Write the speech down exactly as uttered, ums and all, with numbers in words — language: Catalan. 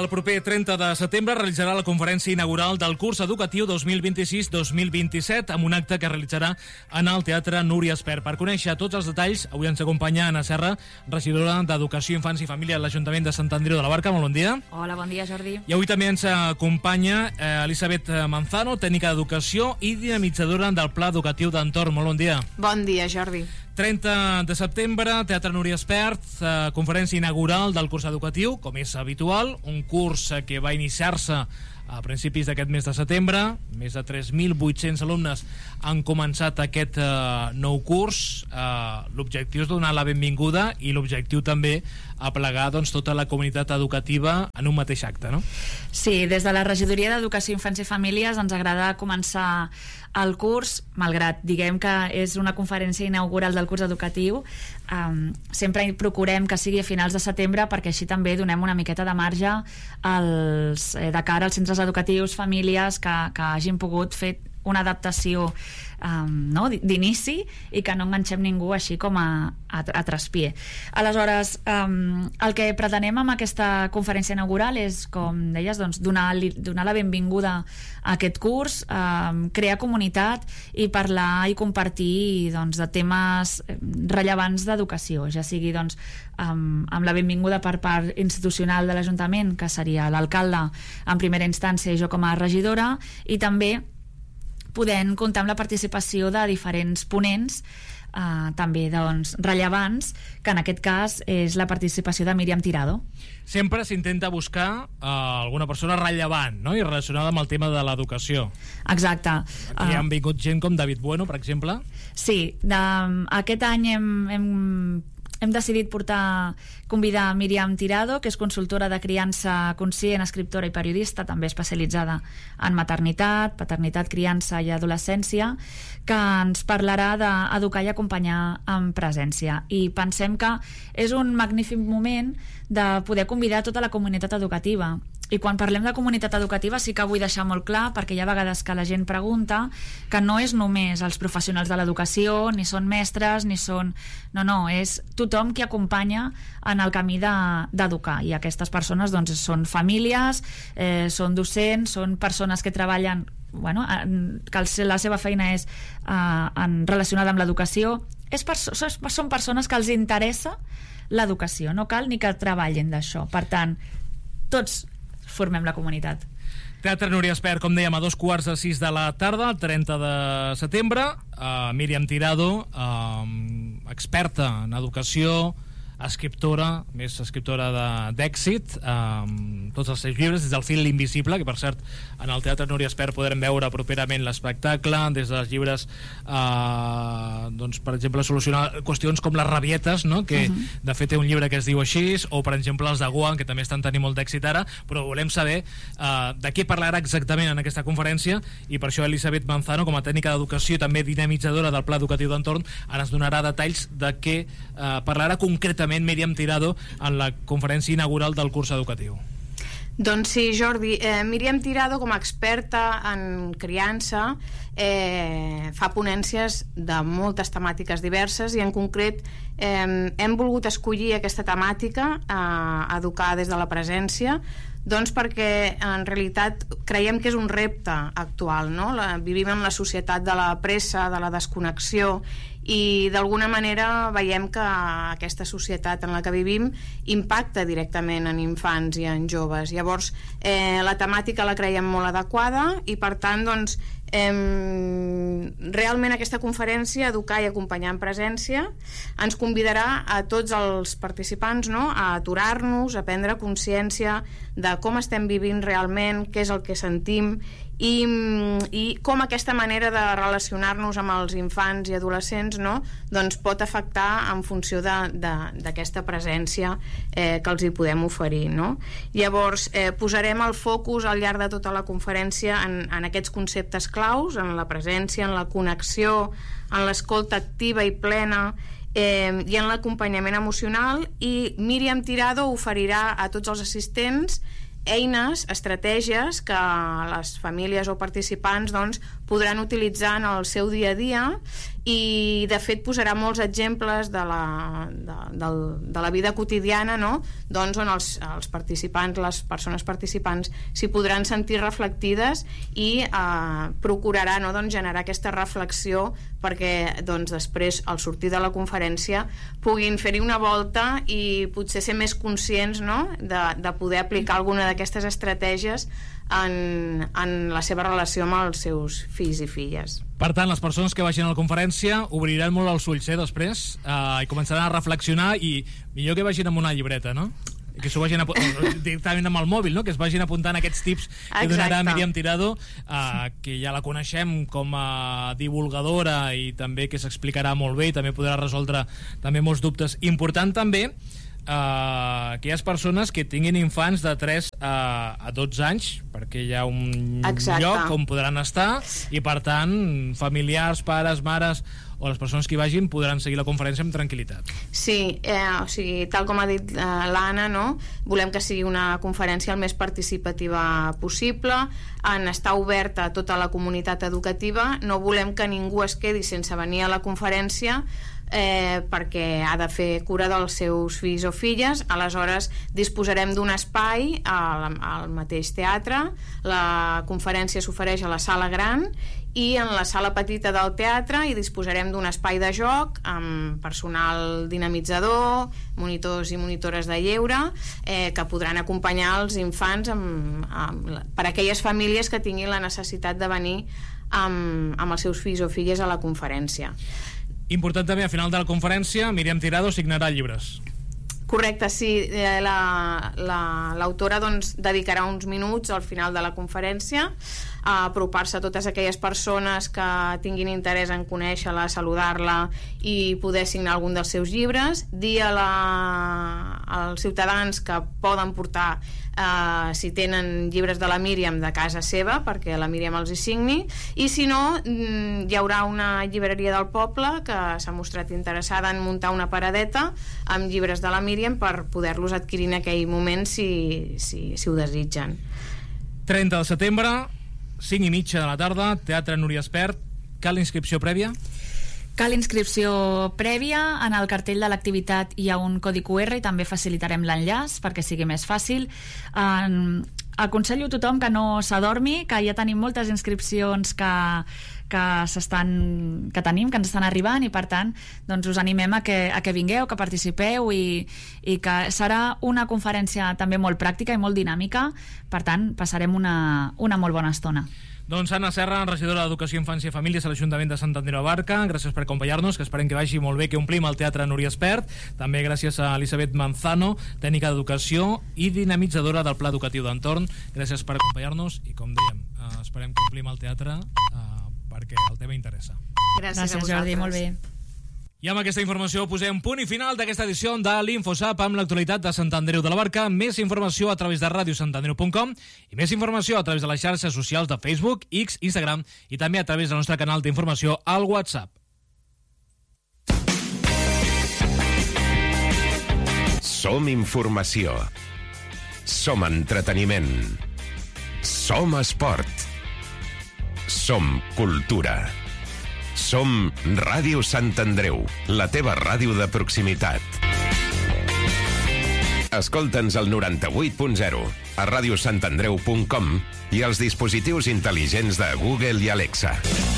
El proper trenta de setembre realitzarà la conferència inaugural del curs educatiu dos mil vint-i-sis dos mil vint-i-set amb un acte que realitzarà en el Teatre Núria Espert. Per conèixer tots els detalls, avui ens acompanya Anna Serra, regidora d'Educació, Infants i Família de l'Ajuntament de Sant Andreu de la Barca. Molt bon dia. Hola, bon dia, Jordi. I avui també ens acompanya eh, Elisabet Manzano, tècnica d'Educació i dinamitzadora del Pla Educatiu d'Entorn. Molt bon dia. Bon dia, Jordi. trenta de setembre, Teatre Núria Espert, eh, conferència inaugural del curs educatiu, com és habitual, un curs que va iniciar-se a principis d'aquest mes de setembre. Més de tres mil vuit-cents alumnes han començat aquest eh, nou curs. Eh, l'objectiu és donar la benvinguda i l'objectiu també aplegar doncs, tota la comunitat educativa en un mateix acte, no? Sí, des de la Regidoria d'Educació, Infants i Famílies ens agrada començar el curs, malgrat diguem que és una conferència inaugural del curs educatiu, um, sempre procurem que sigui a finals de setembre perquè així també donem una miqueta de marge als, eh, de cara als centres educatius, famílies que, que hagin pogut fer una adaptació um, no? d'inici i que no enganxem ningú així com a, a, a traspié. Aleshores, um, el que pretenem amb aquesta conferència inaugural és, com deies, doncs, donar, donar la benvinguda a aquest curs, um, crear comunitat i parlar i compartir doncs, de temes rellevants d'educació, ja sigui doncs, um, amb la benvinguda per part institucional de l'Ajuntament, que seria l'alcalde en primera instància i jo com a regidora, i també podent comptar amb la participació de diferents ponents eh, també doncs, rellevants, que en aquest cas és la participació de Míriam Tirado. Sempre s'intenta buscar eh, alguna persona rellevant, no? I relacionada amb el tema de l'educació. Exacte. Aquí uh, han vingut gent com David Bueno, per exemple. Sí, de, aquest any hem, hem hem decidit portar, convidar Míriam Tirado, que és consultora de criança conscient, escriptora i periodista, també especialitzada en maternitat, paternitat, criança i adolescència, que ens parlarà d'educar i acompanyar en presència. I pensem que és un magnífic moment de poder convidar tota la comunitat educativa. I quan parlem de comunitat educativa sí que vull deixar molt clar, perquè hi ha vegades que la gent pregunta, que no és només els professionals de l'educació, ni són mestres, ni són... No, no, és tothom qui acompanya en el camí d'educar. I aquestes persones doncs, són famílies, eh, són docents, són persones que treballen, bueno, que la seva feina és eh, en, relacionada amb l'educació. És perso són persones que els interessa l'educació, no cal ni que treballin d'això. Per tant, tots formem la comunitat. Teatre Núria Espert, com dèiem, a dos quarts de sis de la tarda, el trenta de setembre. uh, Míriam Tirado, uh, experta en educació, escriptora, més escriptora d'èxit, um, tots els seus llibres, des del Fil Invisible, que per cert en el Teatre Núria Espert podrem veure properament l'espectacle, des dels llibres uh, doncs, per exemple, solucionar qüestions com les rabietes, no? Que uh -huh. de fet té un llibre que es diu així, o per exemple els de Guam, que també estan tenint molt d'èxit ara, però volem saber uh, de què parlarà exactament en aquesta conferència, i per això Elisabet Manzano, com a tècnica d'educació i també dinamitzadora del Pla Educatiu d'Entorn, ara ens donarà detalls de què uh, parlarà concretament Míriam Tirado en la conferència inaugural del curs educatiu. Doncs sí, Jordi, eh, Míriam Tirado, com a experta en criança, eh, fa ponències de moltes temàtiques diverses, i en concret eh, hem volgut escollir aquesta temàtica, eh, educar des de la presència, doncs perquè en realitat creiem que és un repte actual, no? La, vivim en la societat de la pressa, de la desconnexió, i d'alguna manera veiem que aquesta societat en la que vivim impacta directament en infants i en joves. Llavors eh, la temàtica la creiem molt adequada, i per tant doncs eh, realment aquesta conferència, Educar i acompanyar en presència, ens convidarà a tots els participants, no?, a aturar-nos, a prendre consciència de com estem vivint realment, què és el que sentim, i, i com aquesta manera de relacionar-nos amb els infants i adolescents, no?, doncs pot afectar en funció d'aquesta presència eh, que els hi podem oferir, no? Llavors eh, posarem el focus al llarg de tota la conferència en, en aquests conceptes claus, en la presència, en la connexió, en l'escolta activa i plena, eh, i en l'acompanyament emocional. I Míriam Tirado oferirà a tots els assistents eines, estratègies que les famílies o participants doncs, podran utilitzar en el seu dia a dia, i de fet posarà molts exemples de la, de, de, de la vida quotidiana, no? Doncs on els, els participants, les persones participants s'hi podran sentir reflectides i eh, procurarà, no? Doncs generar aquesta reflexió perquè doncs, després al sortir de la conferència puguin fer-hi una volta i potser ser més conscients, no? de, de poder aplicar alguna d'aquestes estratègies en, en la seva relació amb els seus fills i filles. Per tant, les persones que vagin a la conferència obriran molt els ulls, eh, després, eh, i començaran a reflexionar, i millor que vagin amb una llibreta, no? I que s'ho vagin directament amb el mòbil, no? Que es vagin apuntant aquests tips que donarà Míriam Tirado, eh, que ja la coneixem com a divulgadora i també que s'explicarà molt bé i també podrà resoldre també molts dubtes. Important també Uh, aquelles persones que tinguin infants de tres a, a dotze anys, perquè hi ha un Exacte. lloc on podran estar i per tant familiars, pares, mares o les persones que hi vagin podran seguir la conferència amb tranquil·litat. Sí, eh, o sigui, tal com ha dit eh, l'Anna, no? Volem que sigui una conferència el més participativa possible, en estar oberta a tota la comunitat educativa, no volem que ningú es quedi sense venir a la conferència Eh, perquè ha de fer cura dels seus fills o filles. Aleshores disposarem d'un espai al, al mateix teatre. La conferència s'ofereix a la sala gran i en la sala petita del teatre hi disposarem d'un espai de joc amb personal dinamitzador, monitors i monitores de lleure, eh, que podran acompanyar els infants amb, amb, per a aquelles famílies que tinguin la necessitat de venir amb, amb els seus fills o filles a la conferència. Important també, al final de la conferència, Míriam Tirado signarà llibres. Correcte, sí. La, la, l'autora doncs, dedicarà uns minuts al final de la conferència a apropar-se a totes aquelles persones que tinguin interès en conèixer-la, saludar-la i poder signar algun dels seus llibres, dir a la, als ciutadans que poden portar, eh, si tenen llibres de la Míriam, de casa seva, perquè la Míriam els hi signi, i si no, hi haurà una llibreria del poble que s'ha mostrat interessada en muntar una paradeta amb llibres de la Míriam per poder-los adquirir en aquell moment si, si, si ho desitgen. trenta de setembre, cinc i mitja de la tarda, Teatre Núria Espert. Cal inscripció prèvia? Cal inscripció prèvia. En el cartell de l'activitat hi ha un codi cu erre i també facilitarem l'enllaç perquè sigui més fàcil. En... Aconsello a tothom que no s'adormi, que ja tenim moltes inscripcions que, que, s'estan, que tenim, que ens estan arribant, i per tant doncs us animem a que, a que vingueu, que participeu, i, i que serà una conferència també molt pràctica i molt dinàmica. Per tant, passarem una, una molt bona estona. Doncs Anna Serra, regidora d'Educació, Infància i Famílies a l'Ajuntament de Sant Andreu de Barca, gràcies per acompanyar-nos, que esperem que vagi molt bé, que omplim el Teatre Núria Espert. També gràcies a Elisabet Manzano, tècnica d'Educació i dinamitzadora del Pla Educatiu d'Entorn. Gràcies per acompanyar-nos i, com dèiem, eh, esperem que omplim el teatre eh, perquè el tema interessa. Gràcies, gràcies a vosaltres. Jordi, molt bé. I amb aquesta informació posem punt i final d'aquesta edició de l'InfoSap amb l'actualitat de Sant Andreu de la Barca. Més informació a través de ràdio sant andreu punt com i més informació a través de les xarxes socials de Facebook, X, Instagram i també a través del nostre canal d'informació al WhatsApp. Som informació. Som entreteniment. Som esport. Som cultura. Som Ràdio Sant Andreu, la teva ràdio de proximitat. Escolta'ns al noranta-vuit punt zero, a ràdio sant andreu punt com i als dispositius intel·ligents de Google i Alexa.